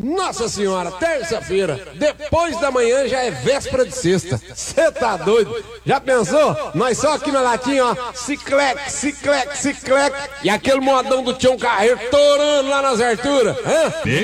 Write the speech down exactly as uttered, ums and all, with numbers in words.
Nossa senhora, terça-feira, depois da manhã já é véspera de sexta. Cê tá doido? Já pensou? Nós só aqui na latinha, ó, ciclec, ciclec, ciclec, e aquele modão do Tião Carreiro torando lá nas Arturas, hã?